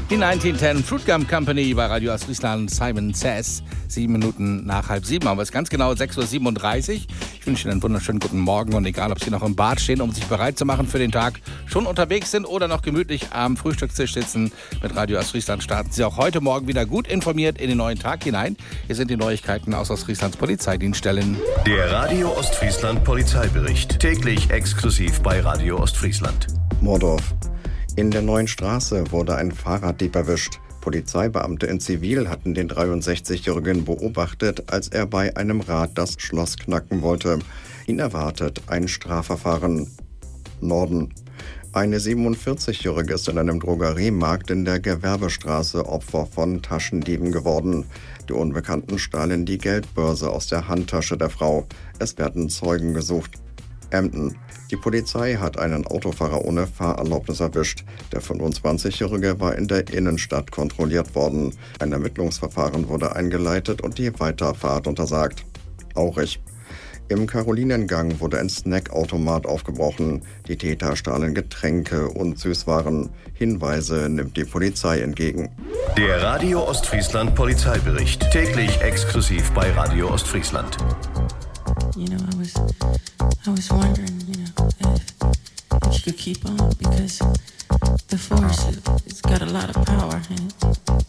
Die 1910 Fruit Gum Company bei Radio Ostfriesland, Simon Says. 7 Minuten nach 6:30, aber es ist ganz genau 6:37 Uhr. Ich wünsche Ihnen einen wunderschönen guten Morgen und egal, ob Sie noch im Bad stehen, um sich bereit zu machen für den Tag, schon unterwegs sind oder noch gemütlich am Frühstückstisch sitzen, mit Radio Ostfriesland starten Sie auch heute Morgen wieder gut informiert in den neuen Tag hinein. Hier sind die Neuigkeiten aus Ostfrieslands Polizeidienststellen. Der Radio Ostfriesland Polizeibericht, täglich exklusiv bei Radio Ostfriesland. Mordorf. In der Neuen Straße wurde ein Fahrraddieb erwischt. Polizeibeamte in Zivil hatten den 63-Jährigen beobachtet, als er bei einem Rad das Schloss knacken wollte. Ihn erwartet ein Strafverfahren. Norden. Eine 47-Jährige ist in einem Drogeriemarkt in der Gewerbestraße Opfer von Taschendieben geworden. Die Unbekannten stahlen die Geldbörse aus der Handtasche der Frau. Es werden Zeugen gesucht. Emden. Die Polizei hat einen Autofahrer ohne Fahrerlaubnis erwischt. Der 25-Jährige war in der Innenstadt kontrolliert worden. Ein Ermittlungsverfahren wurde eingeleitet und die Weiterfahrt untersagt. Aurich. Im Karolinengang wurde ein Snackautomat aufgebrochen. Die Täter stahlen Getränke und Süßwaren. Hinweise nimmt die Polizei entgegen. Der Radio Ostfriesland Polizeibericht, täglich exklusiv bei Radio Ostfriesland. You know, I was wondering, if you could keep on, because the force, it's got a lot of power in it.